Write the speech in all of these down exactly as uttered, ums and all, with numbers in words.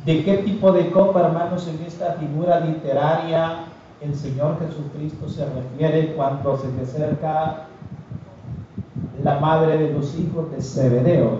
¿De qué tipo de copa, hermanos, en esta figura literaria el Señor Jesucristo se refiere cuando se le acerca la madre de los hijos de Zebedeo?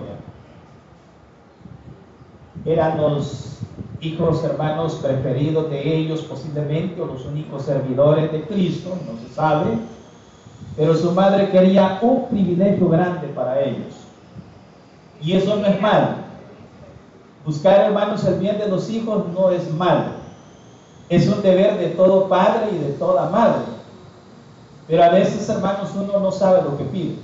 Eran los hijos, hermanos, preferidos de ellos posiblemente, o los únicos servidores de Cristo, no se sabe, pero su madre quería un privilegio grande para ellos, y eso no es malo. Buscar, hermanos, el bien de los hijos no es malo, es un deber de todo padre y de toda madre, pero a veces, hermanos, uno no sabe lo que pide,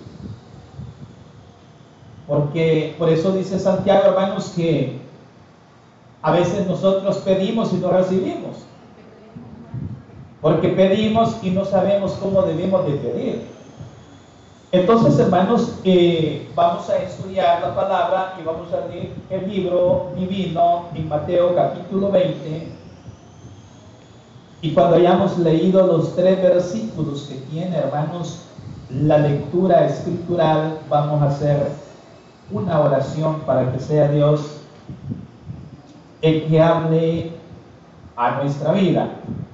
porque por eso dice Santiago, hermanos, que a veces nosotros pedimos y no recibimos, porque pedimos y no sabemos cómo debemos de pedir. Entonces, hermanos, eh, vamos a estudiar la palabra y vamos a leer el libro divino en Mateo capítulo veinte. Y cuando hayamos leído los tres versículos que tiene, hermanos, la lectura escritural, vamos a hacer una oración para que sea Dios el que hable a nuestra vida.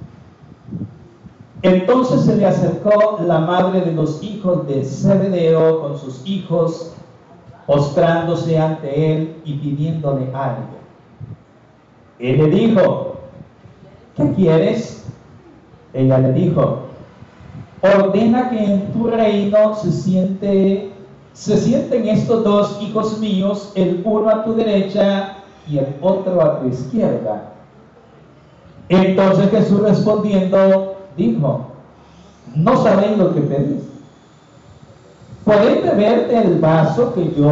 Entonces se le acercó la madre de los hijos de Zebedeo con sus hijos, postrándose ante él y pidiéndole algo. Él le dijo: ¿qué quieres? Ella le dijo: ordena que en tu reino se siente, se sienten estos dos hijos míos, el uno a tu derecha y el otro a tu izquierda. Entonces Jesús respondiendo dijo: no sabéis lo que pedís. ¿Podéis beber del vaso que yo